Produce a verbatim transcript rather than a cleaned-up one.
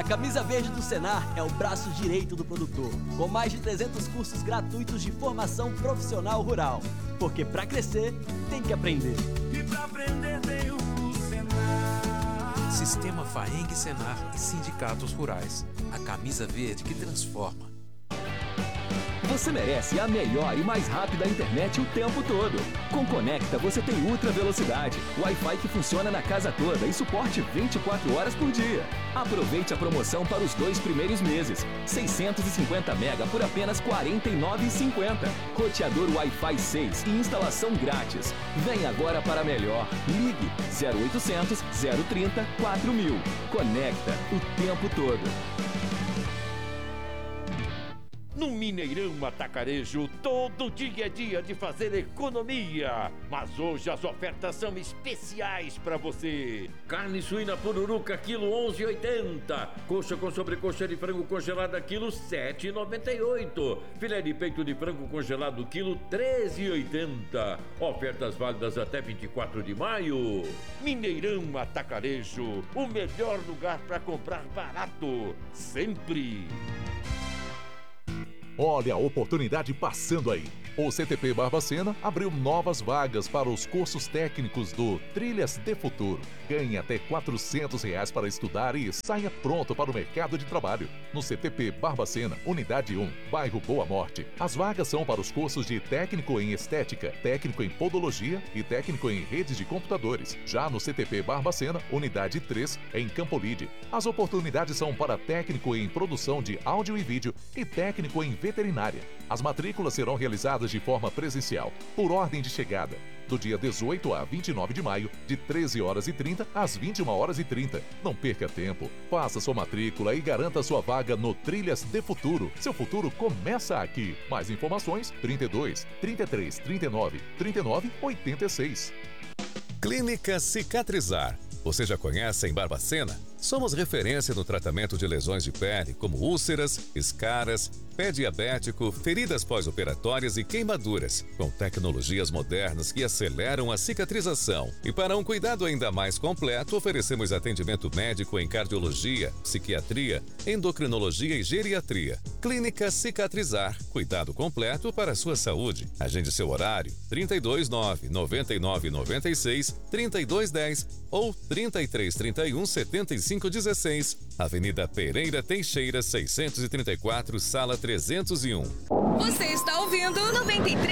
A Camisa Verde do Senar é o braço direito do produtor, com mais de trezentos cursos gratuitos de formação profissional rural. Porque para crescer, tem que aprender. E para aprender tem o Senar. Sistema Faeng Senar e Sindicatos Rurais. A camisa verde que transforma. Você merece a melhor e mais rápida internet o tempo todo. Com Conecta você tem ultra velocidade, Wi-Fi que funciona na casa toda e suporte vinte e quatro horas por dia. Aproveite a promoção para os dois primeiros meses. seiscentos e cinquenta mega por apenas quarenta e nove reais e cinquenta centavos. Roteador Wi-Fi seis e instalação grátis. Vem agora para melhor. Ligue zero oitocentos, zero trinta, quatro mil. Conecta o tempo todo. No Mineirão Atacarejo, todo dia é dia de fazer economia. Mas hoje as ofertas são especiais para você. Carne suína pururuca, quilo onze e oitenta. Coxa com sobrecoxa de frango congelada, quilo sete e noventa e oito. Filé de peito de frango congelado, quilo treze e oitenta. Ofertas válidas até vinte e quatro de maio. Mineirão Atacarejo, o melhor lugar para comprar barato. Sempre. Olha a oportunidade passando aí. O C T P Barbacena abriu novas vagas para os cursos técnicos do Trilhas de Futuro. Ganhe até quatrocentos reais para estudar e saia pronto para o mercado de trabalho. No C T P Barbacena, Unidade um, bairro Boa Morte. As vagas são para os cursos de técnico em estética, técnico em podologia e técnico em redes de computadores. Já no C T P Barbacena, Unidade três, em Campolide. As oportunidades são para técnico em produção de áudio e vídeo e técnico em veterinária. As matrículas serão realizadas de forma presencial, por ordem de chegada, do dia dezoito a vinte e nove de maio, de treze horas e trinta às vinte e uma horas e trinta. Não perca tempo, faça sua matrícula e garanta sua vaga no Trilhas de Futuro. Seu futuro começa aqui. Mais informações, trinta e dois, trinta e três, trinta e nove, trinta e nove, oitenta e seis. Clínica Cicatrizar. Você já conhece em Barbacena? Somos referência no tratamento de lesões de pele, como úlceras, escaras, pé diabético, feridas pós-operatórias e queimaduras, com tecnologias modernas que aceleram a cicatrização. E para um cuidado ainda mais completo, oferecemos atendimento médico em cardiologia, psiquiatria, endocrinologia e geriatria. Clínica Cicatrizar, cuidado completo para a sua saúde. Agende seu horário, trinta e dois, nove, noventa e nove, noventa e seis, trinta e dois, dez ou trinta e três, trinta e um, setenta e cinco, dezesseis. Avenida Pereira Teixeira, seiscentos e trinta e quatro, sala trezentos e um. Você está ouvindo noventa e três